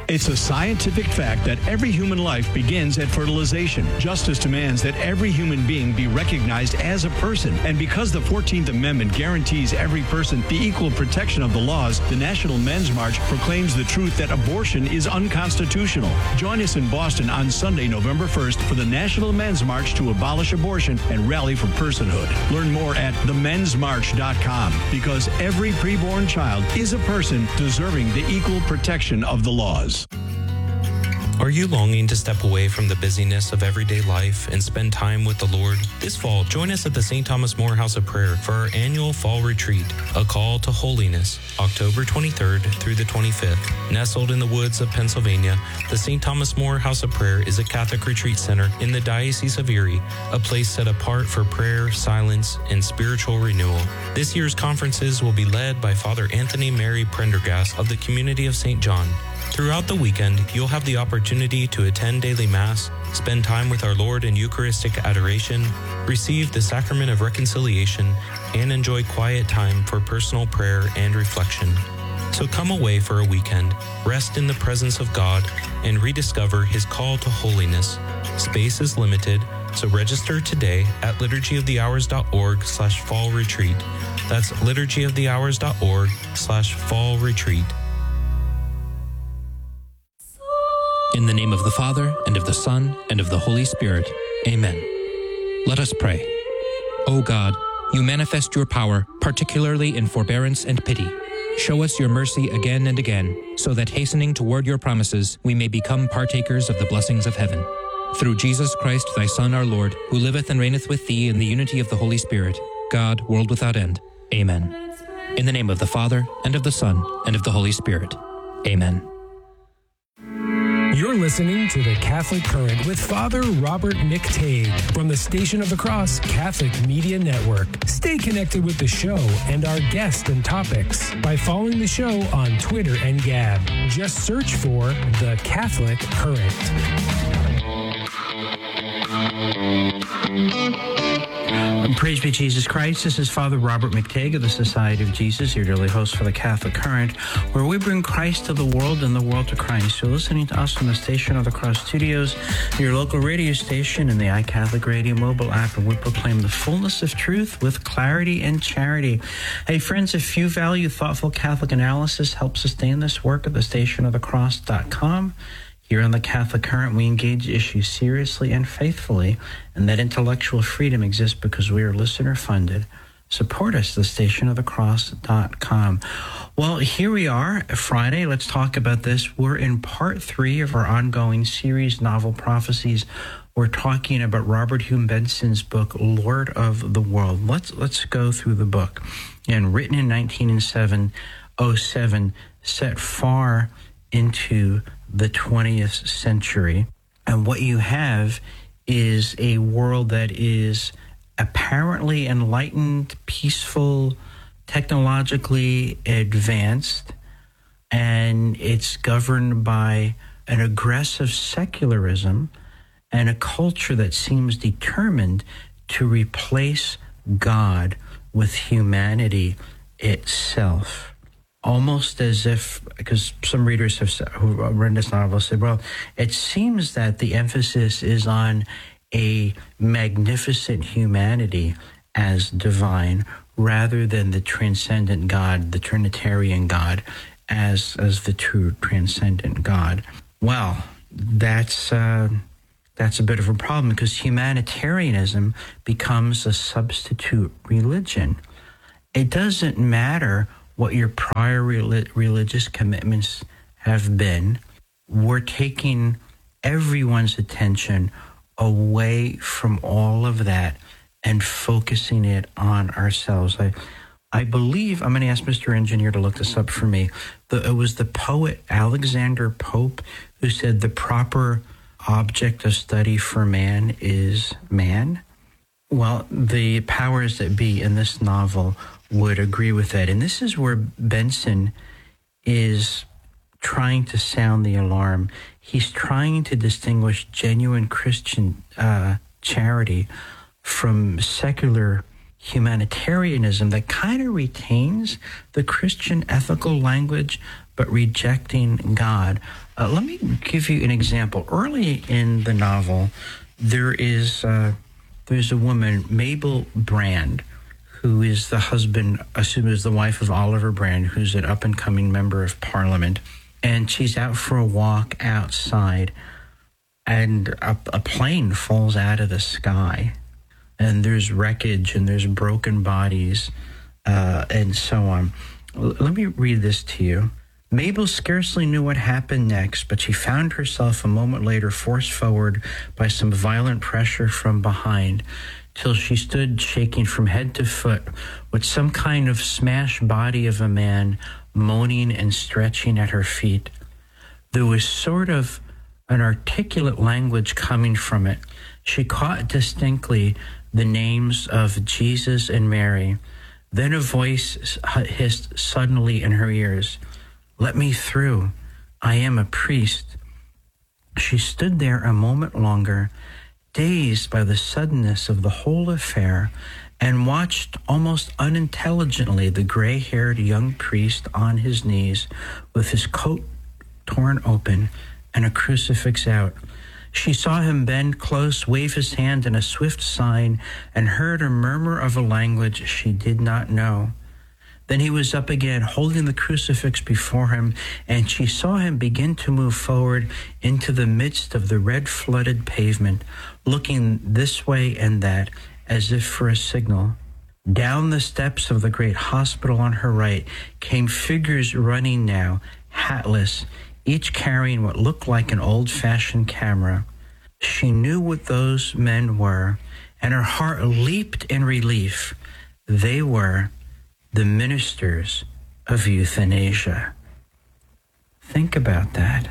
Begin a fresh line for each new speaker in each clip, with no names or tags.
It's a scientific fact that every human life begins at fertilization. Justice demands that every human being be recognized as a person. And because the 14th Amendment guarantees every person the equal protection of the laws, the National Men's March proclaims the truth that abortion is unconstitutional. Join us in Boston on Sunday, November 1st for the National Men's March to abolish abortion and rally for personhood. Learn more at themensmarch.com, because every preborn child is a person deserving the equal protection of the laws.
Are you longing to step away from the busyness of everyday life and spend time with the Lord? This fall, join us at the St. Thomas More House of Prayer for our annual Fall Retreat, A Call to Holiness, October 23rd through the 25th. Nestled in the woods of Pennsylvania, the St. Thomas More House of Prayer is a Catholic retreat center in the Diocese of Erie, a place set apart for prayer, silence, and spiritual renewal. This year's conferences will be led by Father Anthony Mary Prendergast of the Community of St. John. Throughout the weekend, you'll have the opportunity to attend daily Mass, spend time with our Lord in Eucharistic adoration, receive the Sacrament of Reconciliation, and enjoy quiet time for personal prayer and reflection. So come away for a weekend, rest in the presence of God, and rediscover His call to holiness. Space is limited, so register today at liturgyofthehours.org/fall retreat. That's liturgyofthehours.org/fall retreat.
In the name of the Father, and of the Son, and of the Holy Spirit. Amen. Let us pray. O God, you manifest your power, particularly in forbearance and pity. Show us your mercy again and again, so that hastening toward your promises, we may become partakers of the blessings of heaven. Through Jesus Christ, thy Son, our Lord, who liveth and reigneth with thee in the unity of the Holy Spirit, God, world without end. Amen. In the name of the Father, and of the Son, and of the Holy Spirit. Amen.
You're listening to The Catholic Current with Father Robert McTague from the Station of the Cross Catholic Media Network. Stay connected with the show and our guests and topics by following the show on Twitter and Gab. Just search for The Catholic Current.
Praise be Jesus Christ. This is Father Robert McTague of the Society of Jesus, your daily host for the Catholic Current, where we bring Christ to the world and the world to Christ. You're listening to us from the Station of the Cross Studios, your local radio station, and the iCatholic Radio mobile app, and we proclaim the fullness of truth with clarity and charity. Hey, friends, if you value thoughtful Catholic analysis, help sustain this work at thestationofthecross.com. Here on the Catholic Current, we engage issues seriously and faithfully, and that intellectual freedom exists because we are listener-funded. Support us, thestationofthecross.com. Well, here we are, Friday. Let's talk about this. We're in part 3 of our ongoing series, Novel Prophecies. We're talking about Robert Hume Benson's book, Lord of the World. Let's go through the book. And written in 1907, set far into the 20th century. And what you have is a world that is apparently enlightened, peaceful, technologically advanced, and it's governed by an aggressive secularism and a culture that seems determined to replace God with humanity itself. Almost as if, because some readers have said, who read this novel said, well, it seems that the emphasis is on a magnificent humanity as divine rather than the transcendent God, the Trinitarian God, as the true transcendent God. Well, that's a bit of a problem because humanitarianism becomes a substitute religion. It doesn't matter what your prior religious commitments have been. We're taking everyone's attention away from all of that and focusing it on ourselves. I believe, I'm going to ask Mr. Engineer to look this up for me. It was the poet Alexander Pope who said the proper object of study for man is man. Well, the powers that be in this novel would agree with that. And this is where Benson is trying to sound the alarm. He's trying to distinguish genuine Christian charity from secular humanitarianism that kind of retains the Christian ethical language, but rejecting God. Let me give you an example. Early in the novel, there's a woman, Mabel Brand, who is the husband, assumed is the wife of Oliver Brand, who's an up-and-coming member of Parliament. And she's out for a walk outside, and a plane falls out of the sky. And there's wreckage, and there's broken bodies, and so on. Let me read this to you. Mabel scarcely knew what happened next, but she found herself a moment later forced forward by some violent pressure from behind, till she stood shaking from head to foot, with some kind of smashed body of a man moaning and stretching at her feet. There was sort of an articulate language coming from it. She caught distinctly the names of Jesus and Mary. Then a voice hissed suddenly in her ears, "Let me through. I am a priest." She stood there a moment longer, dazed by the suddenness of the whole affair, and watched almost unintelligently the gray-haired young priest on his knees with his coat torn open and a crucifix out. She saw him bend close, wave his hand in a swift sign, and heard a murmur of a language she did not know. Then he was up again, holding the crucifix before him, and she saw him begin to move forward into the midst of the red-flooded pavement, looking this way and that, as if for a signal. Down the steps of the great hospital on her right came figures running now, hatless, each carrying what looked like an old-fashioned camera. She knew what those men were, and her heart leaped in relief. They were the ministers of euthanasia. Think about that.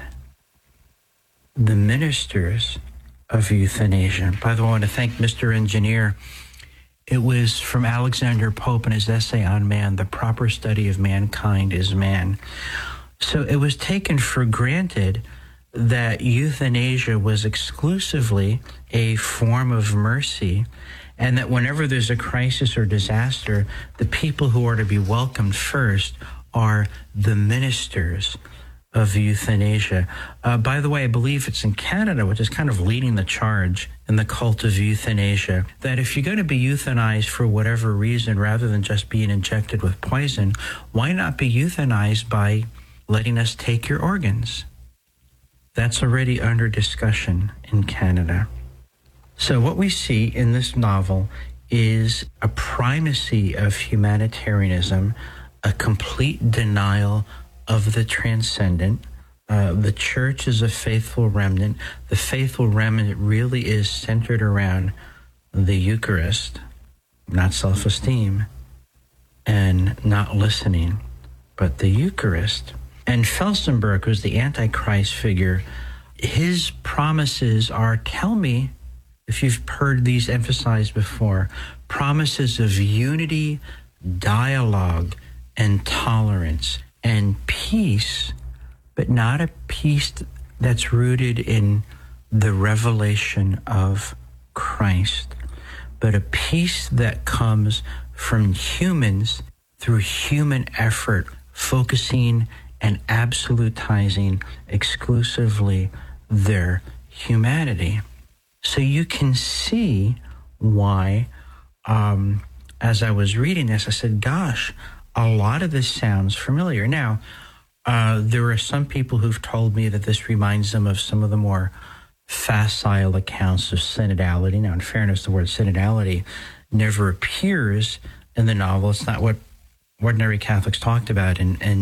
The ministers of euthanasia. By the way, I want to thank Mr. Engineer. It was from Alexander Pope in his essay on man, "The Proper Study of Mankind is Man." So it was taken for granted that euthanasia was exclusively a form of mercy, and that whenever there's a crisis or disaster, the people who are to be welcomed first are the ministers of euthanasia. By the way, I believe it's in Canada, which is kind of leading the charge in the cult of euthanasia, that if you're going to be euthanized for whatever reason, rather than just being injected with poison, why not be euthanized by letting us take your organs? That's already under discussion in Canada. So what we see in this novel is a primacy of humanitarianism, a complete denial of the transcendent. The church is a faithful remnant. The faithful remnant really is centered around the Eucharist, not self-esteem, and not listening, but the Eucharist. And Felsenberg, who's the Antichrist figure, his promises are, tell me, if you've heard these emphasized before, promises of unity, dialogue, and tolerance, and peace, but not a peace that's rooted in the revelation of Christ, but a peace that comes from humans through human effort, focusing and absolutizing exclusively their humanity. So you can see why, as I was reading this, I said, gosh, a lot of this sounds familiar. Now, there are some people who've told me that this reminds them of some of the more facile accounts of synodality. Now, in fairness, the word synodality never appears in the novel. It's not what ordinary Catholics talked about in